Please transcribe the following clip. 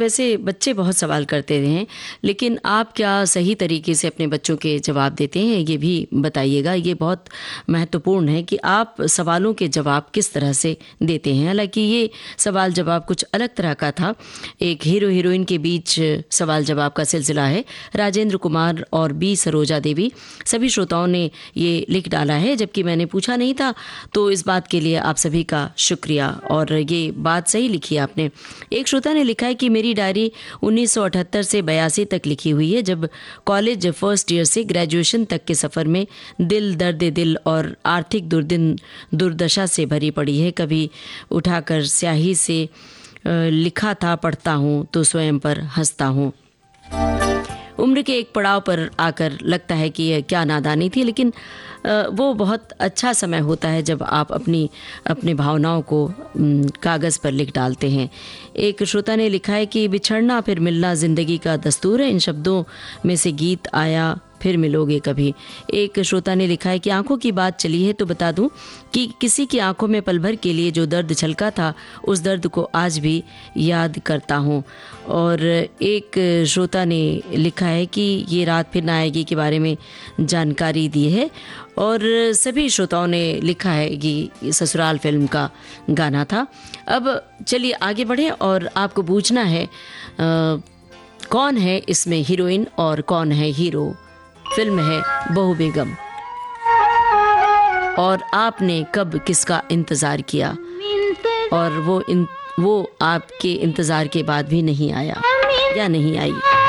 वैसे बच्चे बहुत सवाल करते हैं, लेकिन आप क्या सही तरीके से अपने बच्चों के जवाब देते हैं, ये भी बताइएगा। ये बहुत महत्वपूर्ण है कि आप सवालों के जवाब किस तरह से देते हैं। हालांकि ये सवाल जवाब कुछ अलग तरह का था। एक हीरो हीरोइन के बीच सवाल जवाब का सिलसिला है। राजेंद्र कुमार और बी सरोजा देवी, सभी श्रोताओं ने ये लिख डाला है, जबकि मैंने पूछा नहीं था, तो इस बात के लिए आप सभी का शुक्रिया। और ये बात सही लिखी आपने। एक श्रोता ने लिखा है कि मेरी डायरी 1978 से 82 तक लिखी हुई है, जब कॉलेज फर्स्ट ईयर से ग्रेजुएशन तक के सफ़र में दिल, दर्द दिल और आर्थिक दुर्दशा से भरी पड़ी है। कभी उठाकर स्याही से लिखा था, पढ़ता हूँ तो स्वयं पर हंसता हूँ। उम्र के एक पड़ाव पर आकर लगता है कि यह क्या नादानी थी, लेकिन वो बहुत अच्छा समय होता है जब आप अपनी भावनाओं को कागज़ पर लिख डालते हैं। एक श्रोता ने लिखा है कि बिछड़ना फिर मिलना ज़िंदगी का दस्तूर है, इन शब्दों में से गीत आया, फिर मिलोगे कभी। एक श्रोता ने लिखा है कि आंखों की बात चली है तो बता दूं कि किसी की आंखों में पल भर के लिए जो दर्द छलका था, उस दर्द को आज भी याद करता हूं। और एक श्रोता ने लिखा है कि ये रात फिर ना आएगी के बारे में जानकारी दी है। और सभी श्रोताओं ने लिखा है कि ससुराल फिल्म का गाना था। अब चलिए आगे बढ़ें और आपको पूछना है कौन है इसमें हीरोइन और कौन है हीरो। फिल्म है बहू बेगम। और आपने कब किसका इंतज़ार किया, और वो आपके इंतज़ार के बाद भी नहीं आया या नहीं आई।